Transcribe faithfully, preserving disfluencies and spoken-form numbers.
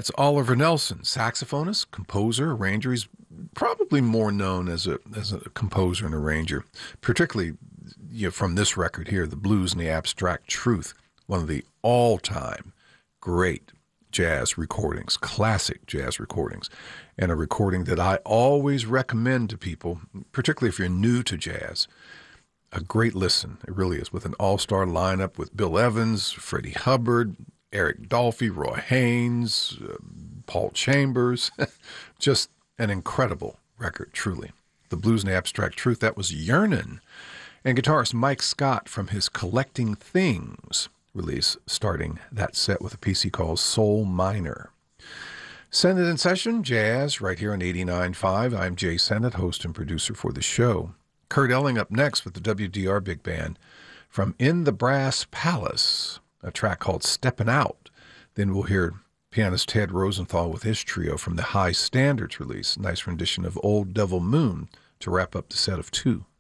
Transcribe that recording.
That's Oliver Nelson, saxophonist, composer, arranger. He's probably more known as a as a composer and arranger, particularly you know, from this record here, The Blues and the Abstract Truth, one of the all-time great jazz recordings, classic jazz recordings, and a recording that I always recommend to people, particularly if you're new to jazz. A great listen, it really is, with an all-star lineup with Bill Evans, Freddie Hubbard, Eric Dolphy, Roy Haynes, uh, Paul Chambers. Just an incredible record, truly. The Blues and the Abstract Truth, that was Yearnin'. And guitarist Mike Scott from his Collecting Things release, starting that set with a piece he calls Soul Minor. Sennett in Session, Jazz, right here on eighty-nine point five. I'm Jay Sennett, host and producer for the show. Kurt Elling up next with the W D R Big Band from In the Brass Palace, a track called Steppin' Out. Then we'll hear pianist Ted Rosenthal with his trio from the High Standards release, nice rendition of Old Devil Moon to wrap up the set of two.